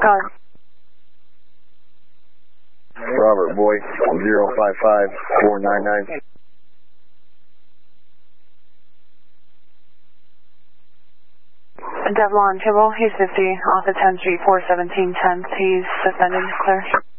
Got it. Robert, boy, 055499. Devlon, Kibble, he's 50, off at 10 Street, 41710. He's suspended, clear.